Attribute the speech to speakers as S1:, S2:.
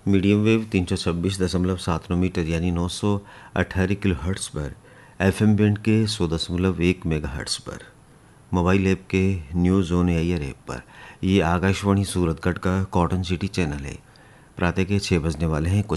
S1: Medium wave 326.79 metre यानी 918 kilo hertz पर, FM band के 100.1 मेगा हर्ट्स पर, मोबाइल ऐप के न्यूज़ ऑन एयर ऐप पर। ये आकाशवाणी सूरतगढ़ का कॉटन सिटी चैनल है। प्रातः के 6 बजने वाले हैं।